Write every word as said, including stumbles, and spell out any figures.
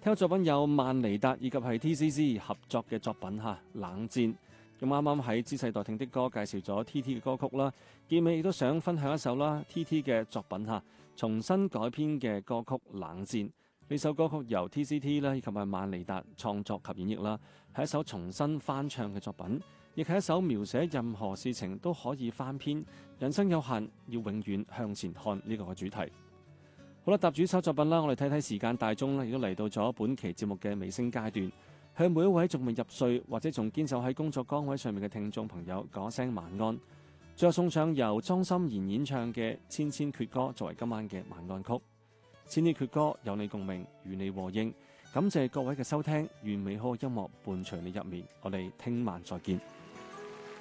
聽嘅作品有曼尼達以及係 T C C 合作嘅作品嚇，冷戰。咁啱啱喺知世代聽的歌介紹咗 T T 嘅歌曲啦，結尾亦都想分享一首啦 T T 嘅作品嚇，重新改編嘅歌曲《冷戰》。呢首歌曲由 T C T 啦以及係曼尼達創作及演繹啦，係一首重新翻唱嘅作品，亦係一首描寫任何事情都可以翻篇，人生有限，要永遠向前看呢個嘅主題。好啦，搭住首作品啦，我哋睇睇時間大鐘啦，亦都嚟到咗本期節目嘅尾聲階段。向每一位仲未入睡或者仲堅守喺工作崗位上面嘅聽眾朋友講聲晚安。最後送上由莊心妍演唱嘅《千千闕歌》作為今晚嘅晚安曲。千千闕歌有你共鳴，與你和應。感謝各位嘅收聽，願美好嘅音樂伴隨你入眠。我哋聽晚再見。